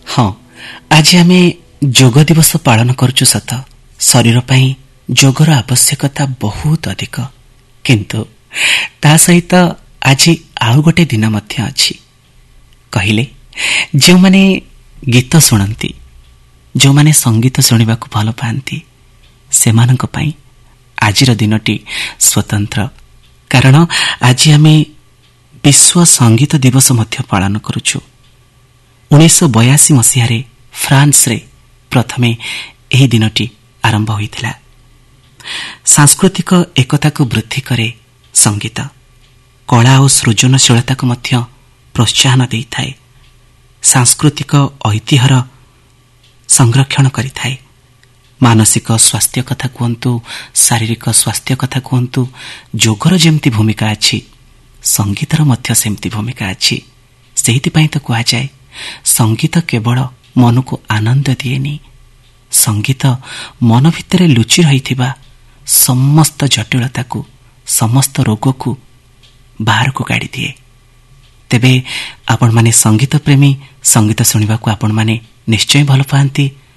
ହଁ, ଆଜି ଆମେ ଯୋଗ ଦିବସ ପାଳନ କରୁଛୁ ସତ। ଶରୀର ପାଇଁ ଯୋଗର ଆବଶ୍ୟକତା ବହୁତ ଅଧିକ, କିନ୍ତୁ ତା ସହିତ ଆଜି ଆଉ ଗୋଟେ ଦିନ ମଧ୍ୟ ଅଛି। କହିଲେ ଯେଉଁମାନେ ଗୀତ ଶୁଣନ୍ତି, ଯେଉଁମାନେ ସଙ୍ଗୀତ ଶୁଣିବାକୁ ଭଲ ପାଆନ୍ତି, ସେମାନଙ୍କ ପାଇଁ ଆଜିର ଦିନଟି ସ୍ୱତନ୍ତ୍ର। କାରଣ ଆଜି ଆମେ ବିଶ୍ୱ ସଙ୍ଗୀତ ଦିବସ ମଧ୍ୟ ପାଳନ କରୁଛୁ। 1982 ମସିହାରେ ଫ୍ରାନ୍ସରେ ପ୍ରଥମେ ଏହି ଦିନଟି ଆରମ୍ଭ ହୋଇଥିଲା। ସାଂସ୍କୃତିକ ଏକତାକୁ ବୃଦ୍ଧି କରେ ସଙ୍ଗୀତ। କଳା ଓ ସୃଜନଶୀଳତାକୁ ମଧ୍ୟ ପ୍ରୋତ୍ସାହନ ଦେଇଥାଏ। ସାଂସ୍କୃତିକ ଐତିହ୍ୟର ସଂରକ୍ଷଣ କରିଥାଏ। ମାନସିକ ସ୍ୱାସ୍ଥ୍ୟ କଥା କୁହନ୍ତୁ, ଶାରୀରିକ ସ୍ୱାସ୍ଥ୍ୟ କଥା କୁହନ୍ତୁ, ଯୋଗର ଯେମିତି ଭୂମିକା ଅଛି, ସଙ୍ଗୀତର ମଧ୍ୟ ସେମିତି ଭୂମିକା ଅଛି। ସେଇଥିପାଇଁ ତ କୁହାଯାଏ, ସଙ୍ଗୀତ କେବଳ ମନକୁ ଆନନ୍ଦ ଦିଏନି, ସଙ୍ଗୀତ ମନ ଭିତରେ ଲୁଚି ରହିଥିବା ସମସ୍ତ ଜଟିଳତାକୁ, ସମସ୍ତ ରୋଗକୁ ବାହାରକୁ କାଢ଼ିଦିଏ। ତେବେ ଆପଣମାନେ ସଙ୍ଗୀତ ପ୍ରେମୀ, ସଙ୍ଗୀତ ଶୁଣିବାକୁ ଆପଣମାନେ ନିଶ୍ଚୟ ଭଲ ପାଆନ୍ତି।